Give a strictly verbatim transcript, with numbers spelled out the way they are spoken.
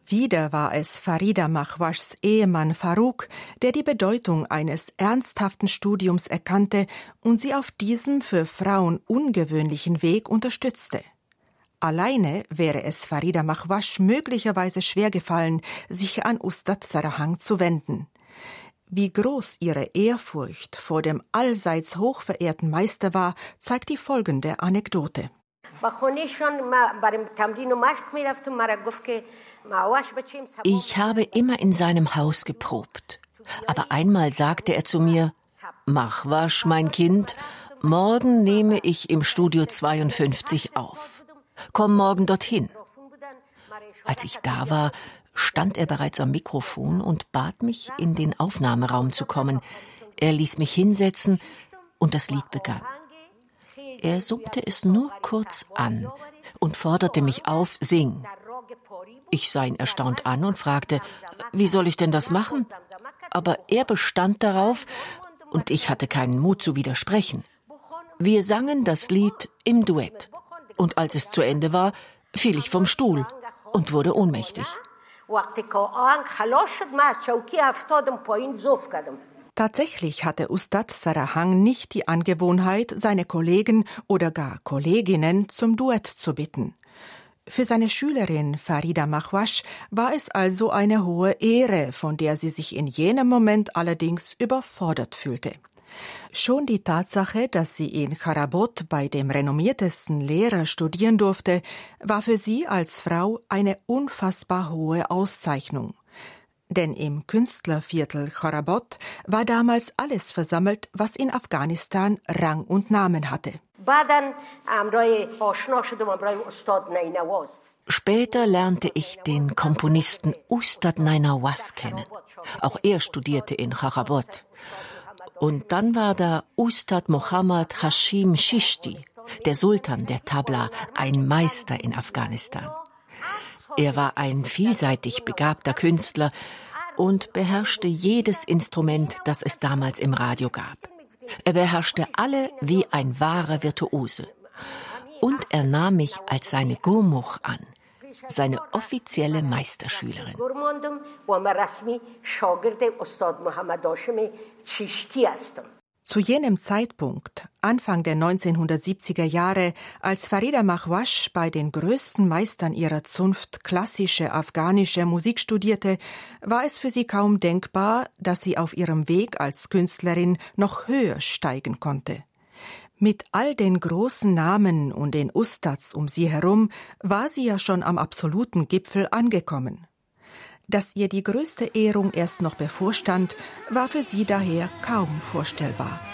Wieder war es Farida Mahwashs Ehemann Faruk, der die Bedeutung eines ernsthaften Studiums erkannte und sie auf diesem für Frauen ungewöhnlichen Weg unterstützte. Alleine wäre es Farida Mahwash möglicherweise schwer gefallen, sich an Ustad Sarahang zu wenden. Wie groß ihre Ehrfurcht vor dem allseits hochverehrten Meister war, zeigt die folgende Anekdote. Ich habe immer in seinem Haus geprobt. Aber einmal sagte er zu mir: Mahwash, mein Kind, morgen nehme ich im Studio zweiundfünfzig auf. Komm morgen dorthin. Als ich da war, stand er bereits am Mikrofon und bat mich, in den Aufnahmeraum zu kommen. Er ließ mich hinsetzen und das Lied begann. Er summte es nur kurz an und forderte mich auf: Sing. Ich sah ihn erstaunt an und fragte: Wie soll ich denn das machen? Aber er bestand darauf und ich hatte keinen Mut zu widersprechen. Wir sangen das Lied im Duett und als es zu Ende war, fiel ich vom Stuhl und wurde ohnmächtig. Tatsächlich hatte Ustad Sarahang nicht die Angewohnheit, seine Kollegen oder gar Kolleginnen zum Duett zu bitten. Für seine Schülerin Farida Mahwash war es also eine hohe Ehre, von der sie sich in jenem Moment allerdings überfordert fühlte. Schon die Tatsache, dass sie in Kharabot bei dem renommiertesten Lehrer studieren durfte, war für sie als Frau eine unfassbar hohe Auszeichnung. Denn im Künstlerviertel Kharabot war damals alles versammelt, was in Afghanistan Rang und Namen hatte. Später lernte ich den Komponisten Ustad Nainawaz kennen. Auch er studierte in Kharabot. Und dann war da Ustad Mohammad Hashim Chishti, der Sultan der Tabla, ein Meister in Afghanistan. Er war ein vielseitig begabter Künstler und beherrschte jedes Instrument, das es damals im Radio gab. Er beherrschte alle wie ein wahrer Virtuose. Und er nahm mich als seine Gurmuch an, seine offizielle Meisterschülerin. Zu jenem Zeitpunkt, Anfang der neunzehnhundertsiebziger Jahre, als Farida Mahwash bei den größten Meistern ihrer Zunft klassische afghanische Musik studierte, war es für sie kaum denkbar, dass sie auf ihrem Weg als Künstlerin noch höher steigen konnte. Mit all den großen Namen und den Ustads um sie herum war sie ja schon am absoluten Gipfel angekommen. Dass ihr die größte Ehrung erst noch bevorstand, war für sie daher kaum vorstellbar.